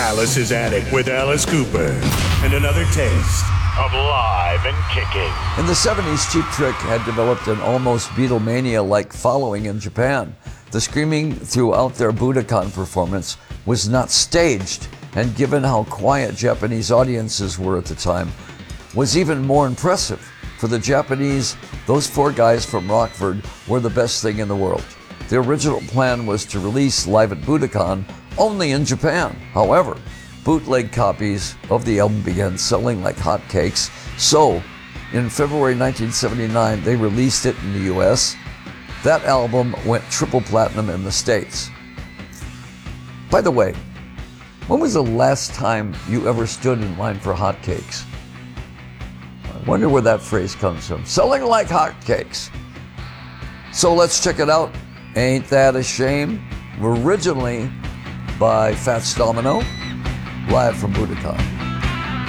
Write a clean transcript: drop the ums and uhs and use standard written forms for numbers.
Alice's Attic with Alice Cooper. And another taste of live and kicking. In the 70s, Cheap Trick had developed an almost Beatlemania-like following in Japan. The screaming throughout their Budokan performance was not staged, and given how quiet Japanese audiences were at the time, was even more impressive. For the Japanese, those four guys from Rockford were the best thing in the world. The original plan was to release Live at Budokan only in Japan. However, bootleg copies of the album began selling like hotcakes, so in February 1979 they released it in the US. That album went triple platinum in the States. By the way, when was the last time you ever stood in line for hotcakes? I wonder where that phrase comes from. Selling like hotcakes. So let's check it out. Ain't That a Shame? Originally by Fats Domino, live from Budokan.